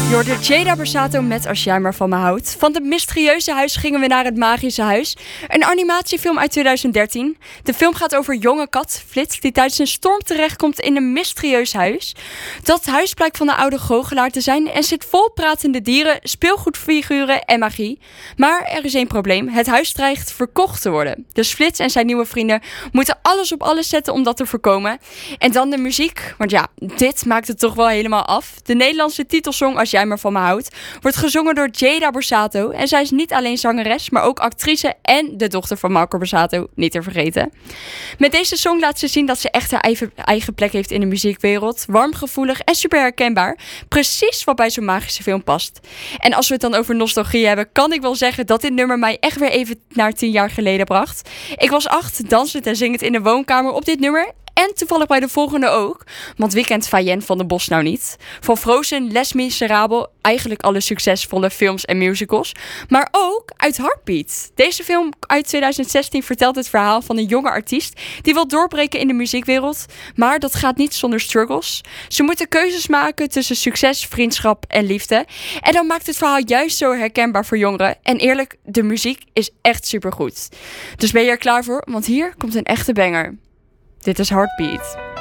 Je hoorde Jada Borsato met Als jij maar van me houdt. Van het mysterieuze huis gingen we naar het magische huis. Een animatiefilm uit 2013. De film gaat over jonge kat Flits die tijdens een storm terechtkomt in een mysterieus huis. Dat huis blijkt van een oude goochelaar te zijn en zit vol pratende dieren, speelgoedfiguren en magie. Maar er is één probleem. Het huis dreigt verkocht te worden. Dus Flits en zijn nieuwe vrienden moeten alles op alles zetten om dat te voorkomen. En dan de muziek. Want ja, dit maakt het toch wel helemaal af. De Nederlandse titelsong Als jij maar van me houdt wordt gezongen door Jada Borsato. En zij is niet alleen zangeres, maar ook actrice en de dochter van Marco Borsato, niet te vergeten. Met deze song laat ze zien dat ze echt haar eigen plek heeft in de muziekwereld. Warm, gevoelig en super herkenbaar. Precies wat bij zo'n magische film past. En als we het dan over nostalgie hebben, kan ik wel zeggen dat dit nummer mij echt weer even naar 10 jaar geleden bracht. Ik was 8, dansend en zingend in de woonkamer op dit nummer. En toevallig bij de volgende ook. Want wie kent Fayen van de Bos nou niet? Van Frozen, Les Miserables, eigenlijk alle succesvolle films en musicals. Maar ook uit Heartbeat. Deze film uit 2016 vertelt het verhaal van een jonge artiest die wil doorbreken in de muziekwereld. Maar dat gaat niet zonder struggles. Ze moeten keuzes maken tussen succes, vriendschap en liefde. En dan maakt het verhaal juist zo herkenbaar voor jongeren. En eerlijk, de muziek is echt supergoed. Dus ben je er klaar voor? Want hier komt een echte banger. Dit is Heartbeat.